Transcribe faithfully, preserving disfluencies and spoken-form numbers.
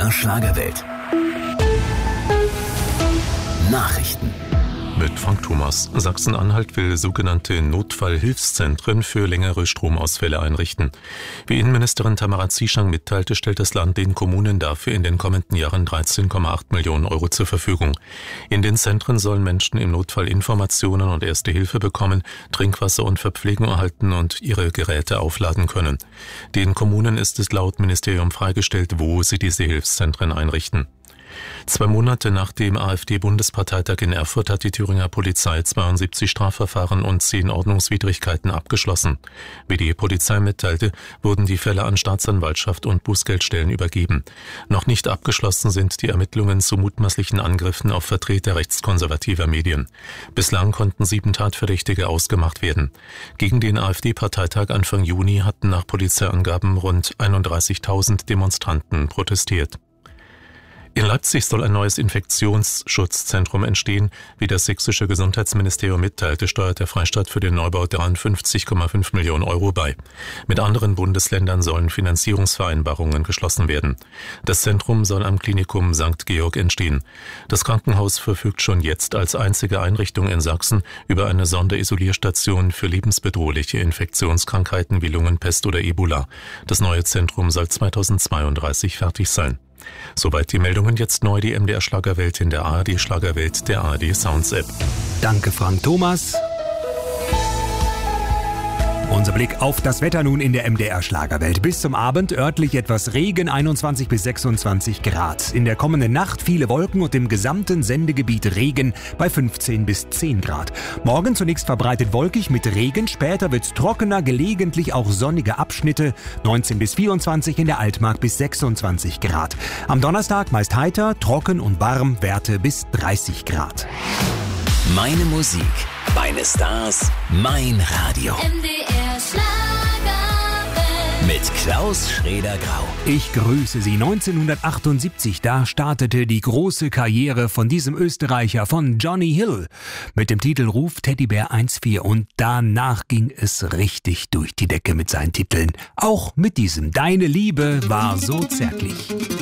R Schlagerwelt. Nachrichten. Mit Frank Thomas. Sachsen-Anhalt will sogenannte Notfallhilfszentren für längere Stromausfälle einrichten. Wie Innenministerin Tamara Zieschang mitteilte, stellt das Land den Kommunen dafür in den kommenden Jahren dreizehn Komma acht Millionen Euro zur Verfügung. In den Zentren sollen Menschen im Notfall Informationen und Erste Hilfe bekommen, Trinkwasser und Verpflegung erhalten und ihre Geräte aufladen können. Den Kommunen ist es laut Ministerium freigestellt, wo sie diese Hilfszentren einrichten. Zwei Monate nach dem AfD-Bundesparteitag in Erfurt hat die Thüringer Polizei zweiundsiebzig Strafverfahren und zehn Ordnungswidrigkeiten abgeschlossen. Wie die Polizei mitteilte, wurden die Fälle an Staatsanwaltschaft und Bußgeldstellen übergeben. Noch nicht abgeschlossen sind die Ermittlungen zu mutmaßlichen Angriffen auf Vertreter rechtskonservativer Medien. Bislang konnten sieben Tatverdächtige ausgemacht werden. Gegen den AfD-Parteitag Anfang Juni hatten nach Polizeiangaben rund einunddreißigtausend Demonstranten protestiert. In Leipzig soll ein neues Infektionsschutzzentrum entstehen. Wie das sächsische Gesundheitsministerium mitteilte, steuert der Freistaat für den Neubau dreiundfünfzig Komma fünf Millionen Euro bei. Mit anderen Bundesländern sollen Finanzierungsvereinbarungen geschlossen werden. Das Zentrum soll am Klinikum Sankt Georg entstehen. Das Krankenhaus verfügt schon jetzt als einzige Einrichtung in Sachsen über eine Sonderisolierstation für lebensbedrohliche Infektionskrankheiten wie Lungenpest oder Ebola. Das neue Zentrum soll zweitausendzweiunddreißig fertig sein. Soweit die Meldungen, jetzt neu die M D R Schlagerwelt in der A R D Schlagerwelt, der A R D Sounds App. Danke Frank Thomas. Unser Blick auf das Wetter nun in der M D R Schlagerwelt. Bis zum Abend örtlich etwas Regen, einundzwanzig bis sechsundzwanzig Grad. In der kommenden Nacht viele Wolken und im gesamten Sendegebiet Regen bei fünfzehn bis zehn Grad. Morgen zunächst verbreitet wolkig mit Regen, später wird's trockener, gelegentlich auch sonnige Abschnitte, neunzehn bis vierundzwanzig, in der Altmark bis sechsundzwanzig Grad. Am Donnerstag meist heiter, trocken und warm, Werte bis dreißig Grad. Meine Musik, meine Stars, mein Radio. M D R Schlagerwelt. Mit Klaus Schrader-Grau. Ich grüße Sie. neunzehnhundertachtundsiebzig, da startete die große Karriere von diesem Österreicher, von Johnny Hill, mit dem Titel Ruf Teddybär eins vier. Und danach ging es richtig durch die Decke mit seinen Titeln. Auch mit diesem Deine Liebe war so zärtlich.